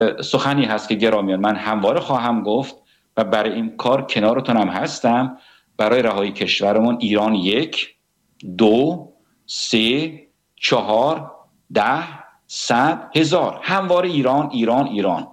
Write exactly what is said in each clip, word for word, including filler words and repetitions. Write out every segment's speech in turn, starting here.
سخنی هست که گرامیان من همواره خواهم گفت و برای این کار کنارتونم هستم. برای رهایی کشورمون ایران یک، دو، سه، چهار، ده، صد، هزار. همواره ایران ایران ایران.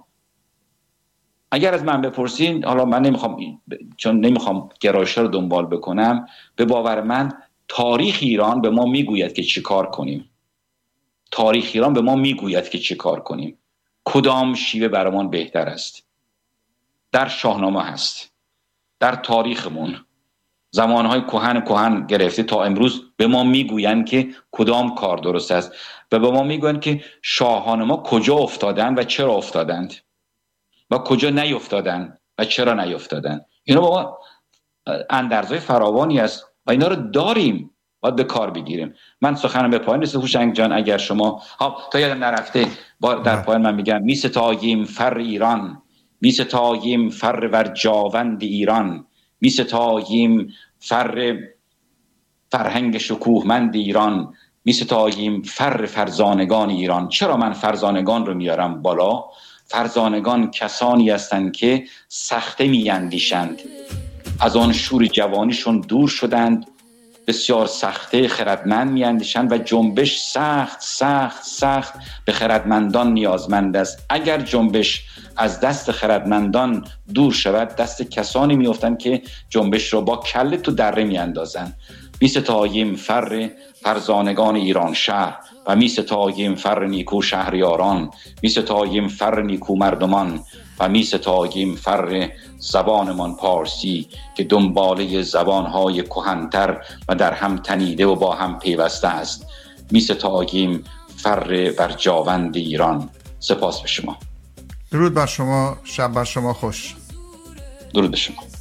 اگر از من بپرسین، حالا من نمیخوام چون نمیخوام گرایش‌ها رو دنبال بکنم، به باور من تاریخ ایران به ما میگوید که چی کار کنیم. تاریخ ایران به ما میگوید که چی کار کنیم. کدام شیوه برامون بهتر است. در شاهنامه هست، در تاریخمون زمانهای کهن کهن گرفته تا امروز به ما میگویند که کدام کار درست است و به ما میگویند که شاهان ما کجا افتادند و چرا افتادند و کجا نیفتادند و چرا نیفتادند. اینا با ما اندرزهای فراوانی است و اینا رو داریم، باید به کار بگیریم. من سخنم به پایان رسید. هوشنگ جان اگر شما ها تا یادم نرفته در پایان من میگم می ستاییم فر ایران، می ستاییم فر ورجاوند ایران، می ستاییم فر فرهنگ شکوهمند ایران، می ستاییم فر فرزانگان ایران. چرا من فرزانگان رو میارم بالا؟ فرزانگان کسانی هستند که سخته میاندیشند، از آن شور جوانیشون دور شدند، بسیار سخته خردمند میاندیشند و جنبش سخت سخت سخت به خردمندان نیازمند است. اگر جنبش از دست خردمندان دور شود، دست کسانی میافتند که جنبش رو با کله تو دره میاندازند. می ستاییم فر فرزانگان ایران شهر و می ستاییم فر نیکو شهریاران، می ستاییم فر نیکو مردمان و می ستاییم فر زبانمان پارسی که دنباله زبانهای کهن‌تر و در هم تنیده و با هم پیوسته است. می ستاییم فر ورجاوند ایران. سپاس به شما. درود بر شما، شب بر شما خوش. درود به شما.